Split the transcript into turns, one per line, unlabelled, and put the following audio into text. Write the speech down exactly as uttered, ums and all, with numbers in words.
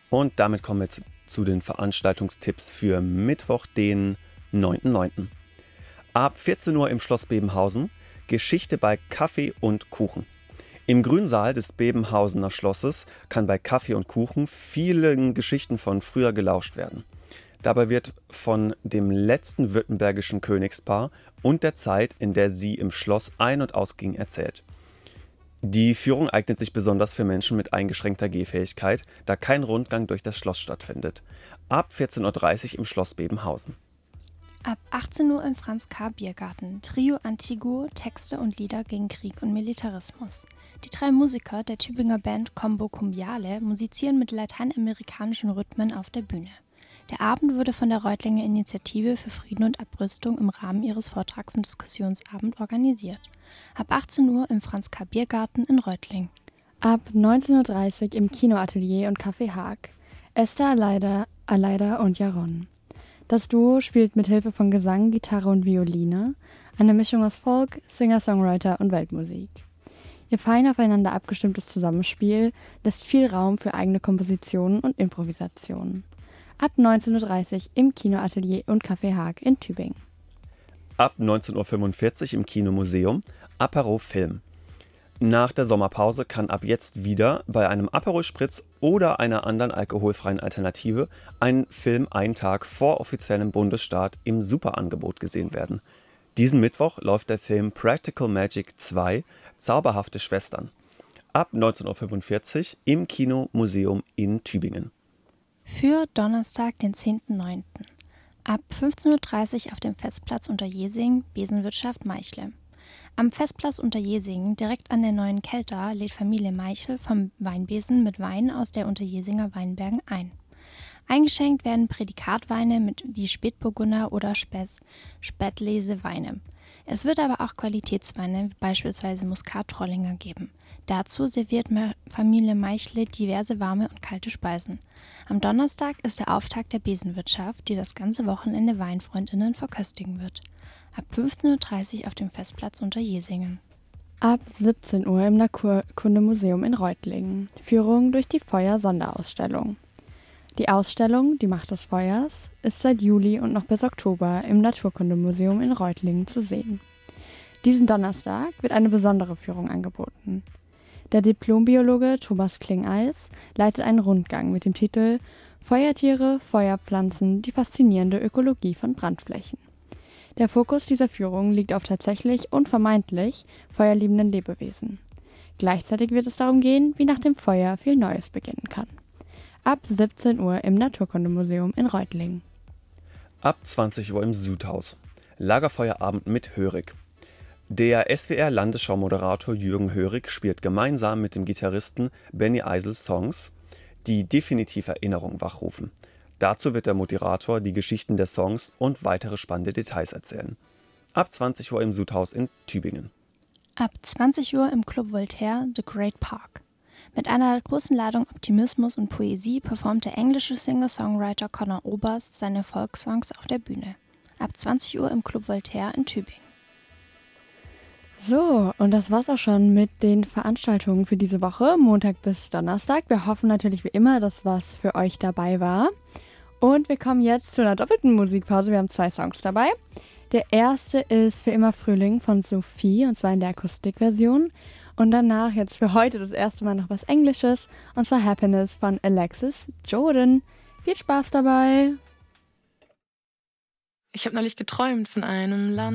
Und damit kommen wir zu, zu den Veranstaltungstipps für Mittwoch, den neunten neunten Ab vierzehn Uhr im Schloss Bebenhausen Geschichte bei Kaffee und Kuchen. Im Grünsaal des Bebenhausener Schlosses kann bei Kaffee und Kuchen vielen Geschichten von früher gelauscht werden. Dabei wird von dem letzten württembergischen Königspaar und der Zeit, in der sie im Schloss ein- und ausgingen, erzählt. Die Führung eignet sich besonders für Menschen mit eingeschränkter Gehfähigkeit, da kein Rundgang durch das Schloss stattfindet. Ab vierzehn Uhr dreißig im Schloss Bebenhausen.
Ab achtzehn Uhr im Franz-K. Biergarten Trio Antigo, Texte und Lieder gegen Krieg und Militarismus. Die drei Musiker der Tübinger Band Combo Cumbiale musizieren mit lateinamerikanischen Rhythmen auf der Bühne. Der Abend wurde von der Reutlinger Initiative für Frieden und Abrüstung im Rahmen ihres Vortrags- und Diskussionsabend organisiert. Ab achtzehn Uhr im Franz-K. Biergarten in Reutling.
Ab neunzehn Uhr dreißig im Kinoatelier und Café Haag Esther Aleida, Aleida und Jaron. Das Duo spielt mit Hilfe von Gesang, Gitarre und Violine eine Mischung aus Folk, Singer-Songwriter und Weltmusik. Ihr fein aufeinander abgestimmtes Zusammenspiel lässt viel Raum für eigene Kompositionen und Improvisationen. Ab neunzehn Uhr dreißig im Kinoatelier und Café Haag in Tübingen.
Ab neunzehn Uhr fünfundvierzig im Kinomuseum Apero Film. Nach der Sommerpause kann ab jetzt wieder bei einem Aperol Spritz oder einer anderen alkoholfreien Alternative ein Film einen Tag vor offiziellem Bundesstart im Superangebot gesehen werden. Diesen Mittwoch läuft der Film Practical Magic zwei – Zauberhafte Schwestern. Ab neunzehn Uhr fünfundvierzig im Kinomuseum in Tübingen.
Für Donnerstag, den zehnten neunten Ab fünfzehn Uhr dreißig auf dem Festplatz Unterjesing, Besenwirtschaft Meichle. Am Festplatz Unterjesing, direkt an der Neuen Kelter, lädt Familie Meichel vom Weinbesen mit Wein aus der Unterjesinger Weinbergen ein. Eingeschenkt werden Prädikatweine mit wie Spätburgunder oder Spes, Spätlese Weine. Es wird aber auch Qualitätsweine, wie beispielsweise Muskat-Trollinger, geben. Dazu serviert Familie Meichle diverse warme und kalte Speisen. Am Donnerstag ist der Auftakt der Besenwirtschaft, die das ganze Wochenende WeinfreundInnen verköstigen wird. Ab fünfzehn Uhr dreißig auf dem Festplatz Unterjesingen.
Ab siebzehn Uhr im Naturkundemuseum in Reutlingen. Führung durch die Feuer-Sonderausstellung. Die Ausstellung Die Macht des Feuers ist seit Juli und noch bis Oktober im Naturkundemuseum in Reutlingen zu sehen. Diesen Donnerstag wird eine besondere Führung angeboten. Der Diplombiologe Thomas Klingeis leitet einen Rundgang mit dem Titel »Feuertiere, Feuerpflanzen, die faszinierende Ökologie von Brandflächen«. Der Fokus dieser Führung liegt auf tatsächlich und vermeintlich feuerliebenden Lebewesen. Gleichzeitig wird es darum gehen, wie nach dem Feuer viel Neues beginnen kann. Ab siebzehn Uhr im Naturkundemuseum in Reutlingen.
Ab zwanzig Uhr im Sudhaus. Lagerfeuerabend mit Hörig. Der S W R-Landesschau-Moderator Jürgen Hörig spielt gemeinsam mit dem Gitarristen Benny Eisel Songs, die definitiv Erinnerung wachrufen. Dazu wird der Moderator die Geschichten der Songs und weitere spannende Details erzählen. Ab zwanzig Uhr im Sudhaus in Tübingen.
Ab zwanzig Uhr im Club Voltaire The Great Park. Mit einer großen Ladung Optimismus und Poesie performt der englische Singer-Songwriter Conor Oberst seine Folksongs auf der Bühne. Ab zwanzig Uhr im Club Voltaire in Tübingen.
So, und das war's auch schon mit den Veranstaltungen für diese Woche, Montag bis Donnerstag. Wir hoffen natürlich wie immer, dass was für euch dabei war. Und wir kommen jetzt zu einer doppelten Musikpause. Wir haben zwei Songs dabei. Der erste ist Für immer Frühling von Sophie, und zwar in der Akustikversion. Und danach jetzt für heute das erste Mal noch was Englisches, und zwar Happiness von Alexis Jordan. Viel Spaß dabei!
Ich habe neulich geträumt von einem Land,